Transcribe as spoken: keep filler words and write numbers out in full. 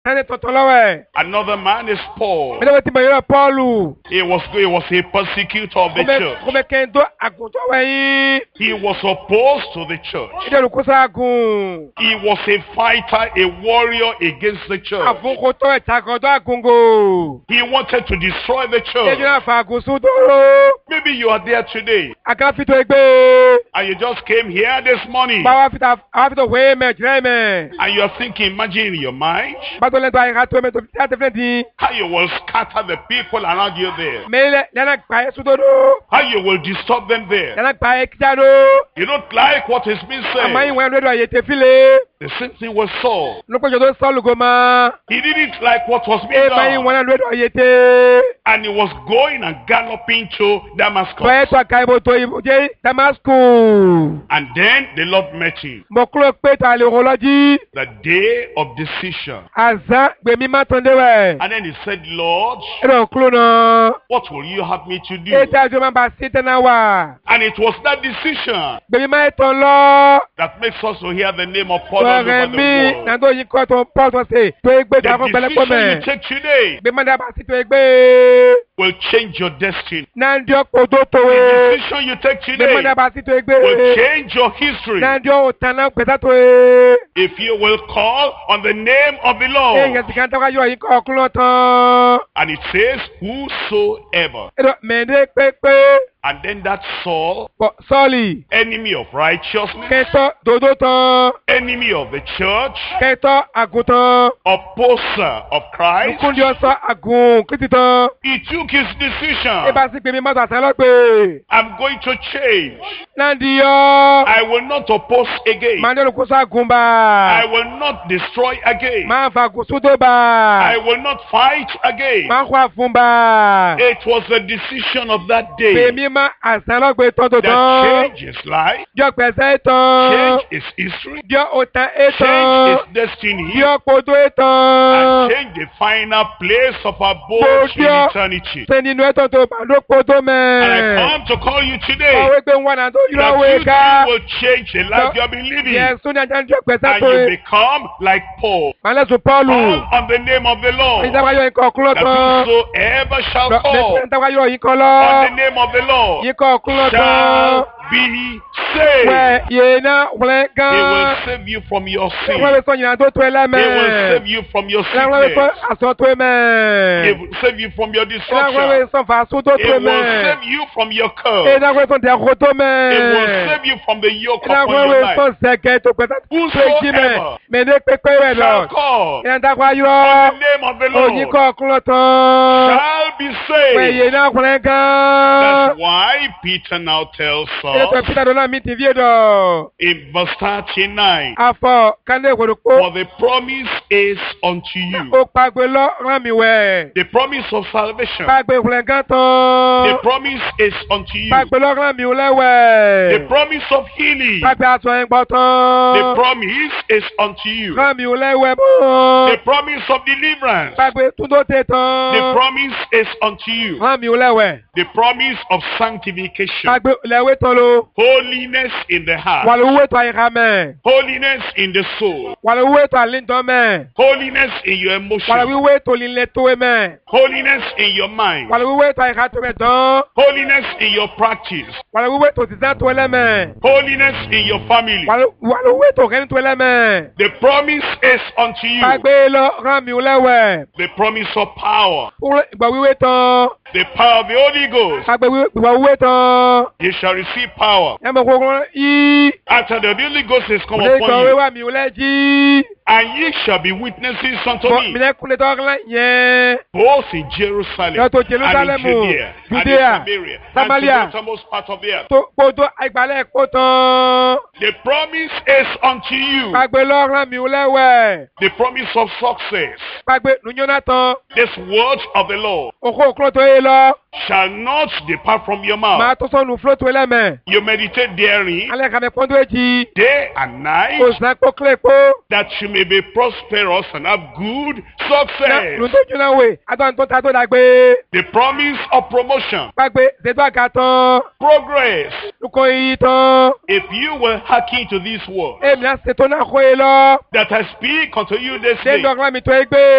Sani tọ̀tọ̀ lọ́wẹ̀. Another man is Paul. Mílíọ̀nù tí mo yọrọ Pọ́ọ̀lù. He was, he was a persecutor of the church. Kọ́mẹ kẹ́ńtọ́ àgùntàn wẹ̀yìn. He was opposed to the church. Ìdí olùkóso àgùn. He was a fighter, a warrior against the church. Àfúnkótó ìtàgọ́dọ̀ àgùngò. He wanted to destroy the Ìdí church. náà fà àgùn sódòrò. Maybe you are there today Àkàfitò ẹgbẹ́. and you just came here this morning Báwa fìtà àwọn fìtò wéé mẹ́ jìrẹ́ mẹ́. and you are thinking, imagine in your mind Bàtò lẹ́tọ̀ àyíká tó mẹ́tò fìtà tẹ́fẹ́ dín. how you will scatter the people around you there, Mẹ́lẹ̀ lẹ́nà gbàyẹ sódòrò. how you will disturb them there. Lẹ́nà gbàyẹ kíjàdó. You don't like what is being Àmọ́ said. ìwọ̀n ẹ̀rọ àyè tẹ́fílẹ̀. The same thing was Saul. Lókòjò tó sọ́ọ̀lù goma. He didn't like what was being Ẹ máa done, ìwọ̀n ẹ̀rọ àyè tẹ́. and he was going and galloping to Damascus. Bẹ́ẹ̀ tó àkàìbò tó ìbòjé Damascus. And then the Lord met him. Mo kúrò pé ta lè rò lọ́jí. The day of decision. Àzá gbèmí má tán déwẹ̀. And then he said, Lord, Ẹ̀rọ kúrò náà. what will you have me to do? Ètò àjọ máa bá sí tẹ́ná wà. And it was that decision Gbèmí má tán lọ. that makes us to hear the name of Paul all Sọ̀rọ̀ over the mi world. nàdó yìí kọ́ tó pọ̀ tó ṣe. Tó ẹgbẹ́ tó The àfọ̀ pẹ̀lẹ́ pọ̀ decision you mẹ́. take today Gbèmí má dábàá sí tó ẹgbẹ́. will change your destiny. Nàndí ọ̀pọ̀ tó tó The e. decision you take Gbèmí má today dábàá sí tó will ẹgbẹ́. change your history. Nàndí ọ̀tàn náà pẹ̀sà tó e. If you will call on the name of the Èèyàn Lord. sì kàn tọ́ka yọ yìí kọ́ ọkùnrin tán. And it says, whosoever. Ẹ̀rọ mẹ́ẹ̀dẹ́ pépé. And then that Saul, Bọ̀ sọ́ọ̀lì. enemy of righteousness, Kẹ́tọ́ dòdó tán. enemy of the church, Kẹ́tọ́ àgùntàn. opposer of Christ, Nkúndí ọ̀sán àgùn kìtì tán. he took his Ẹ decision. bá sì pè mí mọ́tò àtàn lọ́pẹ́. I'm going to change. Nàndí yọ. I will not oppose again. Màá ní olùkóso àgùn bá. I will not destroy again. Máa fa àgùn sódò bá. I will not fight again. Máa kó àfún bá. It was the decision of that day Pèmí má àtàn lọ́pẹ́ tọ́tò that tán. changed his life, Jọ pẹ̀sẹ̀ tán. changed his history, Jọ òtàn é changed tán. his destiny, Jọ kòtò é and tán. changed the final place of abode in Gbogbo eternity. ṣe nínú ẹ̀tọ́ tó bá ló kòtò And I mẹ́. come to call you today Ọ̀wé pé wọn náà tó yúrọ̀ that wé you ká. too will change the life you have been living, Yẹ sún ní ajá ń jọ pẹ̀sẹ̀ and tó you e. become like Paul. Màá lẹ́sùn Pọ́ọ̀lù. Call on the name of the Lord, Ìjọba yọ ikọ̀ ọ̀kúnlọ̀ that tán. whosoever shall call Bẹ́ẹ̀ ìjọba yọ yìí kan on lọ. the name of the Lord Yíkọ̀ ọ̀kúnlọ̀ tán. shall be saved. Wẹ̀ yé náà wọlé He gan. will save you from your sin. Wọ́n lè sọ yìnyín tó tó ẹ He lẹ́mẹ̀. will save you from your Wọ́n lè sọ sickness. àṣọ tó ẹ He mẹ́. will save you from your Wọ́n lè destruction. sọ fàásù tó He tó ẹ will mẹ́. save you from your curse. Ìjọba yẹ sọ dẹ̀kọ̀ tó mẹ́. He will save you from the yoke Ìjọba upon your yẹ life. sọ sẹ̀kẹ̀ tó pẹ̀sẹ̀ tó èjì mẹ́. Whosoever Mẹ̀dẹ́ pépé rẹ̀ lọ. shall call Ìjọba yọ. on the name of the Lord Òyìnkọ̀ ọ̀kúnlọ̀ tán. shall be Wẹ̀ yé saved. náà wọlé gan. That's why Peter now tells Ètò us ìpínlẹ̀ Dọ́là mi ti fi èdò. in verse thirty-nine, Afọ kande ìwòròpó. for the promise is unto you. Ó pagbe lọ rán mi wẹ̀. The promise of salvation. Pagbe ìwòlẹ̀ gán The tán. promise is unto you. Pagbe lọ rán mi The lẹ́wẹ̀. promise of healing. Pagbe aṣọ ẹ̀gbọ́n The tán. promise is unto you. Rán mi lẹ́wẹ̀ The mọ́. promise of deliverance. Pagbe túndó tẹ The tán. promise is unto you. Rán mi lẹ́wẹ̀. The promise of sanctification. Pagbe lẹ́wẹ̀ tán lo. Holiness in the heart. Wàlúwẹ̀ tó àyíká mẹ́. Holiness in the soul. Wàlúwẹ̀ tó àlíntàn mẹ́. Holiness in your emotions. Wàlúwẹ̀ tó lílẹ̀ tó wẹ̀ mẹ́. Holiness in your mind. Wàlúwẹ̀ tó àyíká tó mẹ́ tán. Holiness in your practice. Wàlúwẹ̀ tó sísá tó ẹlẹ́mẹ̀. Holiness in your family. Wàlúwẹ̀ tó kẹ́ni tó ẹlẹ́mẹ̀. The promise is unto you. Pagbe lọ rán mi lẹ́wẹ̀. The promise of power. Ìgbà wíwé tán. The power of the Holy Ghost. Pagbe ìgbà wíwé tán. You shall receive power. Ẹ mọ̀ kókó yí. After the Holy Ghost is come Ṣé ìgbà upon wíwé you. wà mí lẹ́jí? And ye shall be witnesses unto Tọ́ me. mi lẹ́kùnlé tọ́ kílẹ̀ yẹn. Both in Jerusalem Yàtọ̀ and in Jerúsálẹ́mù, Judea and in Judea, Samaria Samaria. and to the uttermost part of the earth. Tó kpótó ìgbàlẹ̀ kó tán. The promise is unto you. Pagbe lọ rán mi lẹ́wẹ̀. The promise of success. Pagbe nùyọ́nà tán. This word of the Lord Òkú òkúrò tó yé lọ. shall not depart from your Màá mouth. tó sọnù fúló tó ẹlẹ́mẹ̀. You meditate therein Alẹ́ kàmẹ́ pọ́ńdó èjì. day and night, Òsàn kó kílẹ̀ kó. that you may be prosperous and have good success. Lùtó jùlọ wè. Àtọ̀ tó ta tó dàgbé. The promise of promotion, Pagbe ṣètò àga tán. progress. Lukọ iyì tán. If you will hearken to this word Èmi á ṣètò náà kó e lọ. that I speak unto you this Ṣé day, dọ́gba mi tó e gbé?